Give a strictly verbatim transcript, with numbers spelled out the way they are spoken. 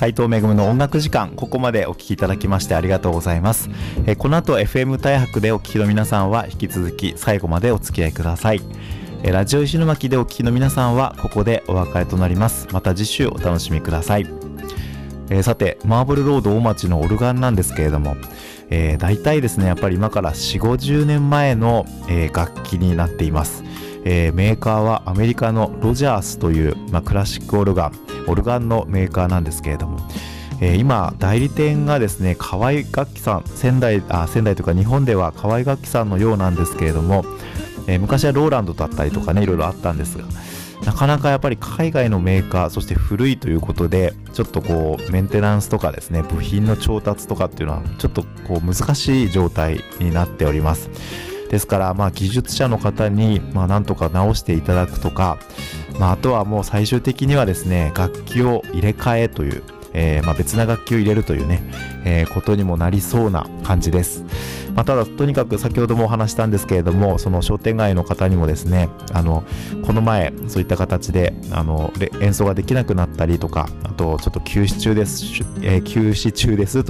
斉藤めぐむの音楽時間、ここまでお聞きいただきましてありがとうございます。えー、この後 エフエム 大白でお聞きの皆さんは引き続き最後までお付き合いください。えー、ラジオ石巻でお聞きの皆さんはここでお別れとなります。また次週お楽しみください。えー、さてマーブルロード大町のオルガンなんですけれども、えー、大体ですねやっぱり今から よんじゅうごじゅうねんまえの、えー、楽器になっています。えー、メーカーはアメリカのロジャースという、まあ、クラシックオルガンオルガンのメーカーなんですけれども、えー、今代理店がですね河合楽器さん、仙台あ仙台というか日本では河合楽器さんのようなんですけれども、えー、昔はローランドだったりとかねいろいろあったんですが、なかなかやっぱり海外のメーカー、そして古いということでちょっとこうメンテナンスとかですね部品の調達とかっていうのはちょっとこう難しい状態になっております。ですからまあ技術者の方にまあなんとか直していただくとか、まあ、あとはもう最終的にはですね楽器を入れ替えという、えー、まあ別な楽器を入れるというね、えー、ことにもなりそうな感じです。まあ、ただとにかく先ほどもお話したんですけれども、その商店街の方にもですねあのこの前そういった形であの演奏ができなくなったりとか、あとちょっと休止中です、えー、休止中ですと